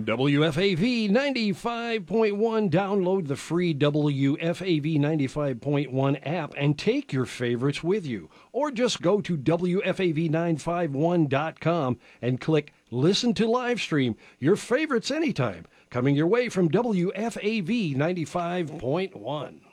WFAV 95.1. Download the free WFAV 95.1 app and take your favorites with you. Or just go to WFAV951.com and click Listen to Livestream. Your favorites anytime. Coming your way from WFAV 95.1.